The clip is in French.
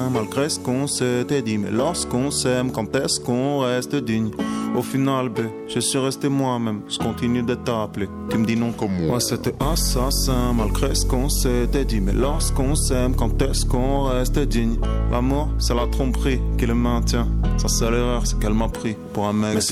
malgré ce qu'on s'était dit. Mais lorsqu'on s'aime, quand est-ce qu'on reste digne? Au final, je suis resté moi-même. Je continue de t'appeler, tu me dis non comme moi. Ouais, c'était assassin, malgré ce qu'on s'était dit. Mais lorsqu'on s'aime, quand est-ce qu'on reste digne? L'amour, c'est la tromperie qui le maintient. Sa seule erreur, c'est qu'elle m'a pris pour un mec.